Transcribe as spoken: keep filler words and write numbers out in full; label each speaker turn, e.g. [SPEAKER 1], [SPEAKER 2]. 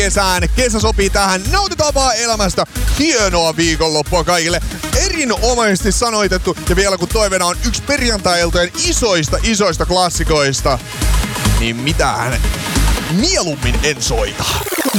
[SPEAKER 1] kesään. Kesä sopii tähän. Nautitaan vaan elämästä. Hienoa viikonloppua kaikille. Erinomaisesti sanoitettu. Ja vielä kun toiveena on yksi perjantai-iltojen isoista, isoista klassikoista, niin mitään mieluummin en soita.